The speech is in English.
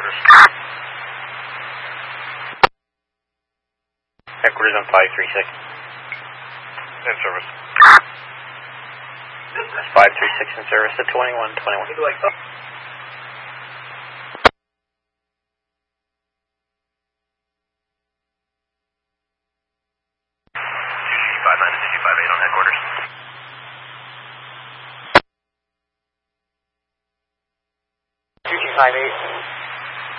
headquarters. Headquarters on 536. In service. 536 in service at 2121. Maybe like, oh. On headquarters. 2258.